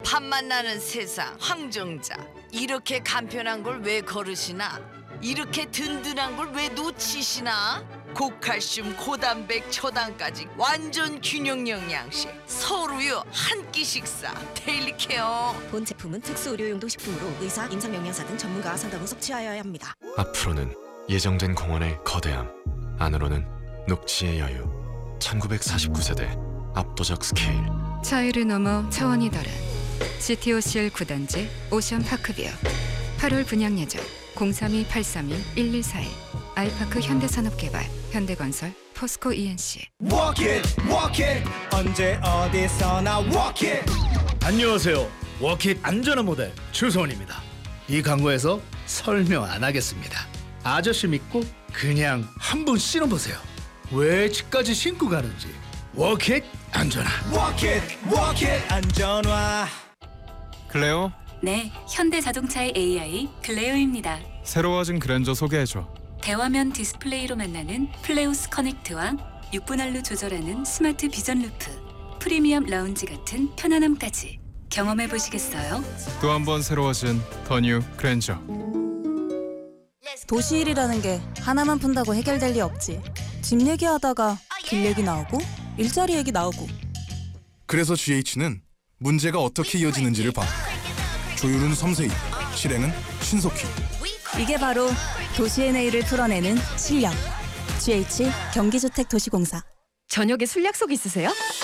밥만 나는 세상 황정자. 이렇게 간편한 걸 왜 거르시나? 이렇게 든든한 걸 왜 놓치시나? 고칼슘, 고단백, 초당까지 완전 균형 영양식. 서울우유 한 끼 식사. 데일리 케어. 본 제품은 특수 의료용도 식품으로 의사, 임상영양사 등 전문가와 상담 후 섭취하여야 합니다. 앞으로는 예정된 공원의 거대함, 안으로는 녹지의 여유. 1949세대 압도적 스케일. 차이를 넘어 차원이 다른 CTOCL 9단지 오션파크뷰 8월 분양 예정 032-832-1141 아이파크 현대산업개발 현대건설 포스코 ENC. Walk it 언제 어디서나 walk it. 안녕하세요. 워킷 안전한 모델 주소원입니다. 이 광고에서 설명 안 하겠습니다. 아저씨 믿고 그냥 한번 신어보세요. 왜 집까지 신고 가는지. 워킷 안전한. Walk it 안전화. 클레오, 네, 현대자동차의 AI 클레오입니다. 새로워진 그랜저 소개해줘. 대화면 디스플레이로 만나는 플레오스 커넥트와 6분할로 조절하는 스마트 비전 루프, 프리미엄 라운지 같은 편안함까지 경험해 보시겠어요? 또 한 번 새로워진 더 뉴 그랜저. 도시 일이라는 게 하나만 푼다고 해결될 리 없지. 집 얘기하다가 길 얘기 나오고 일자리 얘기 나오고. 그래서 GH는 문제가 어떻게 이어지는지를 봐. 조율은 섬세히, 실행은 신속히. 이게 바로 도시의 내일을 풀어내는 실력. GH 경기주택도시공사. 저녁에 술 약속 있으세요?